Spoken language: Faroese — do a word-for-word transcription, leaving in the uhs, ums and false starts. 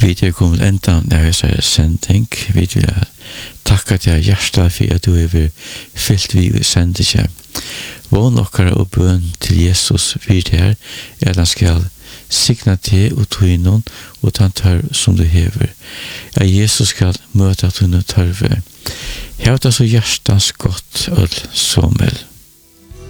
vi er kommet enda når jeg sier sending. Vi vil takke til hjertet for at du er fyllt vi ved sendingen. Vån okkara og bøn til Jesus vid her, at han skal signa til og tøynon og ta tørv som du hever. At Jesus skal møte tøynon tørve. Hevda så hjertans godt og somel.